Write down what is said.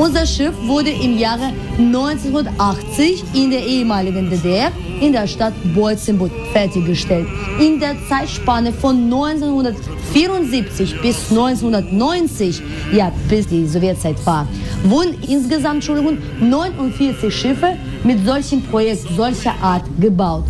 Unser Schiff wurde im Jahre 1980 in der ehemaligen DDR in der Stadt Boitzenburg fertiggestellt. In der Zeitspanne von 1974 bis 1990, ja bis die Sowjetzeit war, wurden insgesamt 49 Schiffe mit solchem Projekt solcher Art gebaut.